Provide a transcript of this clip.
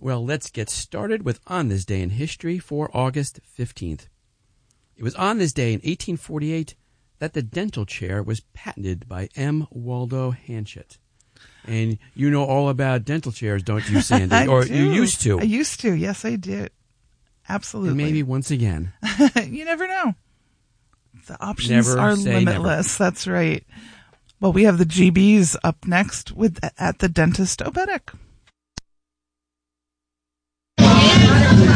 Well, let's get started with On This Day in History for August 15th. It was on this day in 1848 that the dental chair was patented by M. Waldo Hanchett. And you know all about dental chairs, don't you, Sandy? Or do. You used to. I used to. Yes, I did. Absolutely. And maybe once again. You never know. The options Never are say limitless. never. That's right. Well, we have the GBs up next with At the Dentist Obedic.